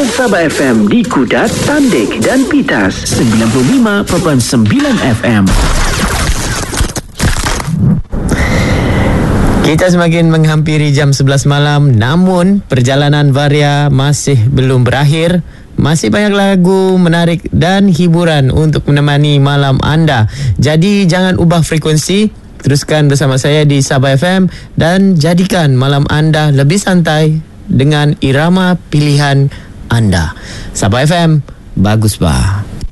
Sabah FM di Kudat, Tandik dan Pitas 95.9 FM. Kita semakin menghampiri jam 11 malam, namun perjalanan Varia masih belum berakhir. Masih banyak lagu menarik dan hiburan untuk menemani malam anda. Jadi jangan ubah frekuensi, teruskan bersama saya di Sabah FM dan jadikan malam anda lebih santai dengan irama pilihan anda. Sabah FM, bagus bah.